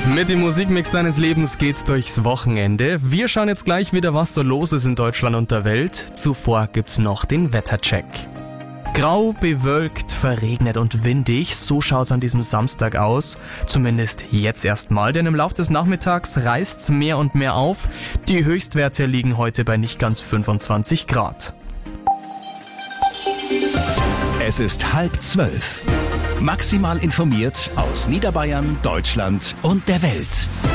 Mit dem Musikmix deines Lebens geht's durchs Wochenende. Wir schauen jetzt gleich wieder, was so los ist in Deutschland und der Welt. Zuvor gibt's noch den Wettercheck. Grau, bewölkt, verregnet und windig, so schaut's an diesem Samstag aus. Zumindest jetzt erstmal, denn im Laufe des Nachmittags reißt's mehr und mehr auf. Die Höchstwerte liegen heute bei nicht ganz 25 Grad. Es ist 11:30. Maximal informiert aus Niederbayern, Deutschland und der Welt.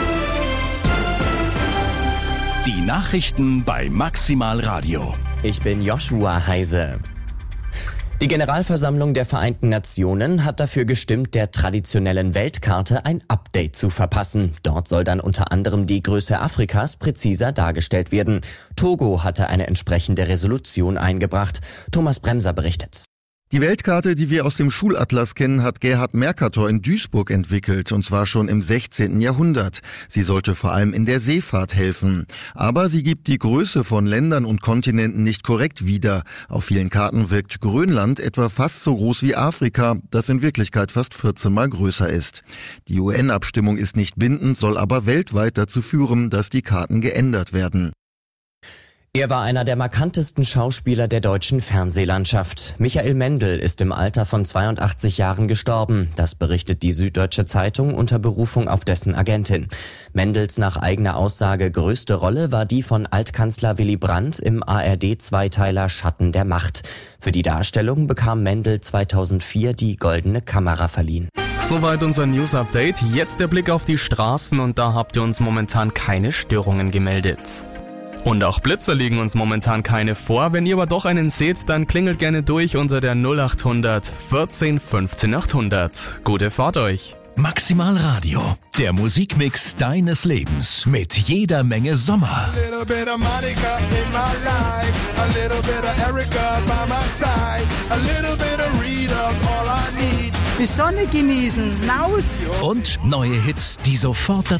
Die Nachrichten bei Maximal Radio. Ich bin Joshua Heise. Die Generalversammlung der Vereinten Nationen hat dafür gestimmt, der traditionellen Weltkarte ein Update zu verpassen. Dort soll dann unter anderem die Größe Afrikas präziser dargestellt werden. Togo hatte eine entsprechende Resolution eingebracht. Thomas Bremser berichtet. Die Weltkarte, die wir aus dem Schulatlas kennen, hat Gerhard Mercator in Duisburg entwickelt, und zwar schon im 16. Jahrhundert. Sie sollte vor allem in der Seefahrt helfen. Aber sie gibt die Größe von Ländern und Kontinenten nicht korrekt wieder. Auf vielen Karten wirkt Grönland etwa fast so groß wie Afrika, das in Wirklichkeit fast 14 Mal größer ist. Die UN-Abstimmung ist nicht bindend, soll aber weltweit dazu führen, dass die Karten geändert werden. Er war einer der markantesten Schauspieler der deutschen Fernsehlandschaft. Michael Mendl ist im Alter von 82 Jahren gestorben. Das berichtet die Süddeutsche Zeitung unter Berufung auf dessen Agentin. Mendls nach eigener Aussage größte Rolle war die von Altkanzler Willy Brandt im ARD-Zweiteiler Schatten der Macht. Für die Darstellung bekam Mendl 2004 die Goldene Kamera verliehen. Soweit unser News-Update. Jetzt der Blick auf die Straßen und da habt ihr uns momentan keine Störungen gemeldet. Und auch Blitzer liegen uns momentan keine vor. Wenn ihr aber doch einen seht, dann klingelt gerne durch unter der 0800 14 15 800. Gute Fahrt euch! Maximal Radio, der Musikmix deines Lebens mit jeder Menge Sommer. Die Sonne genießen, raus! Und neue Hits, die sofort dazu